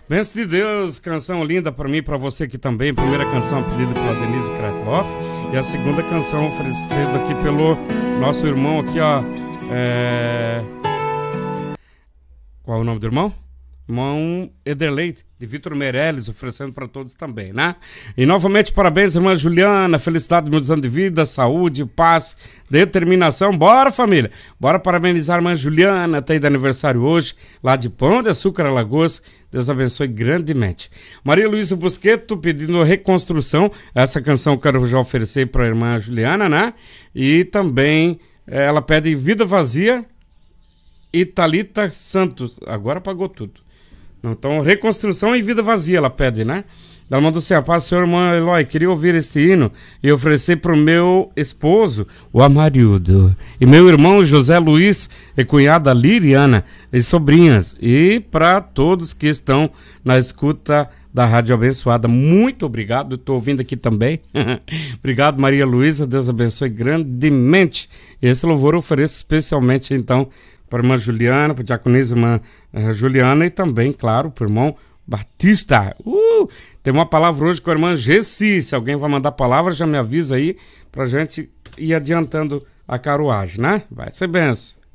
Benção de Deus, canção linda para mim e para você aqui também. Primeira canção pedida pela Denise Kratloff e a segunda canção oferecida aqui pelo nosso irmão aqui, ó. Qual é o nome do irmão? Irmão Ederley, de Vitor Meirelles, oferecendo para todos também, né? E novamente, parabéns, irmã Juliana, felicidade, muitos anos de vida, saúde, paz, determinação. Bora, família! Bora parabenizar a irmã Juliana, tá aí de aniversário hoje, lá de Pão de Açúcar, Alagoas. Deus abençoe grandemente. Maria Luísa Busqueto pedindo reconstrução. Essa canção eu quero já oferecer para a irmã Juliana, né? E também ela pede Vida Vazia e Thalita Santos. Agora apagou tudo. Então, reconstrução e vida vazia, ela pede, né? Ela mandou assim: a paz, senhor, irmão Eloy, queria ouvir este hino e oferecer para o meu esposo, o Amarildo, e meu irmão José Luiz, e cunhada Liriana, e sobrinhas, e para todos que estão na escuta da Rádio Abençoada. Muito obrigado, estou ouvindo aqui também. Obrigado, Maria Luísa, Deus abençoe grandemente. Esse louvor eu ofereço especialmente, então, para a irmã Juliana, para a diaconisa irmã Juliana e também, claro, para o irmão Batista. Tem uma palavra hoje com a irmã Gessi. Se alguém vai mandar palavra, já me avisa aí para a gente ir adiantando a carruagem, né? Vai ser benção.